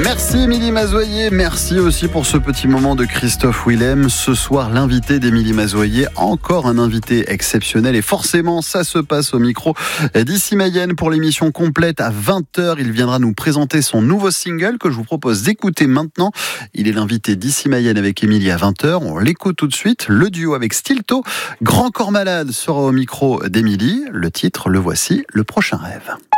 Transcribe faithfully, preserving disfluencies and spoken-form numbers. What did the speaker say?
Merci Émilie Mazoyer, merci aussi pour ce petit moment de Christophe Willem. Ce soir, l'invité d'Émilie Mazoyer, encore un invité exceptionnel et forcément, ça se passe au micro d'Issy Mayenne pour l'émission complète à vingt heures. Il viendra nous présenter son nouveau single que je vous propose d'écouter maintenant. Il est l'invité d'Issy Mayenne avec Émilie à vingt heures. On l'écoute tout de suite. Le duo avec Stilto, Grand Corps Malade sera au micro d'Émilie. Le titre, le voici, Le Prochain Rêve.